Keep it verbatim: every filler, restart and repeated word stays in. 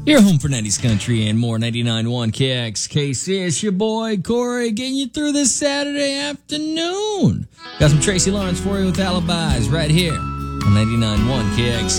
You're home for nineties Country and more. ninety-nine point one K X K C. It's your boy Corey getting you through this Saturday afternoon. Got some Tracy Lawrence for you with Alibis right here on ninety-nine point one K X